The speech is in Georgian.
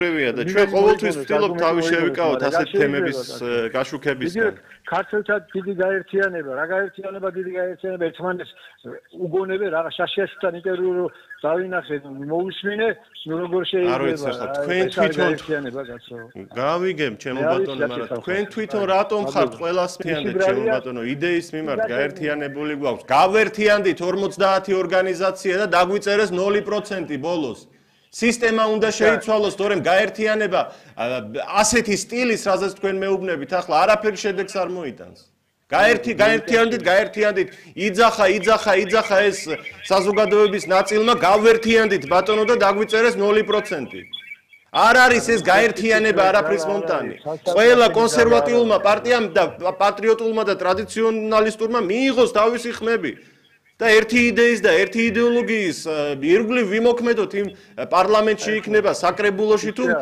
და ჩვენ ყოველთვის ვცდილობთ თავი შევიკავოთ ასეთ თემების გაშუქებისგან. ქართველთა დიდი გაერთიანება, რა გაერთიანება, დიდი გაერთიანება ერთმანეთს უგონებენ რა შაშიაშვილთან ინტერვიუ დავინახე, მოусმინე, ნუ როგორ შეიძლება თქვენ თვითონ გავიგებ ჩემო ბატონო, მაგრამ თქვენ თვითონ რატომ ხართ ყველას მთიანდეთ ჩემო ბატონო, იდეის მიმართ გაერთიანებული გვაქვს. გავერთიანდით 50 ორგანიზაცია და დაგვიწერეს 0% ბოლოს. სისტემა უნდა შეიცვალოს, თორემ გაერთიანება ასეთი სტილის, რაზეც თქვენ მეუბნებით, ახლა არაფერი შედეგს არ მოიტანს. გაერთიანდით, იძახა ეს საზოგადოების ნაწილმა, გავერთიანდით ბატონო და დაგვიწერეს 0%. არ არის ეს გაერთიანება არაფრის მომტანი. ყველა კონსერვატიულმა პარტიამ და პატრიოტულმა და ტრადიციონალისტურმა მიიღოს თავისი ხმები. და ერთი იდეის და ერთი იდეოლოგიის ირგვლივ ვიმოქმედოთ იმ პარლამენტში იქნება საკრებულოში თუ